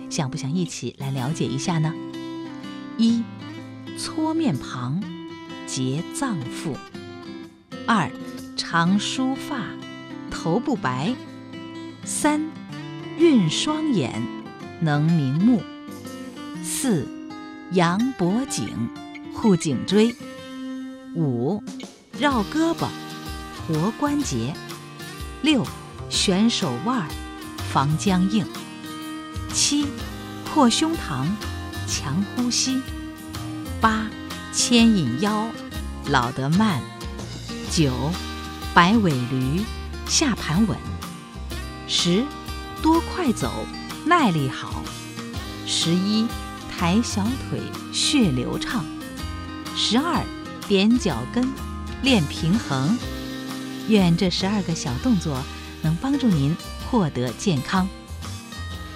想不想一起来了解一下呢？一、搓面庞，结脏腑。二、常梳发，头不白。三、运双眼，能明目。四、扬脖颈，护颈椎。五、绕胳膊，活关节。六、旋手腕，防僵硬。七、扩胸膛，强呼吸。八、牵引腰，老得慢。九、摆尾驴，下盘稳。10、多快走，耐力好。11、抬小腿，血流畅。12、踮脚跟，练平衡。愿这12个小动作能帮助您获得健康。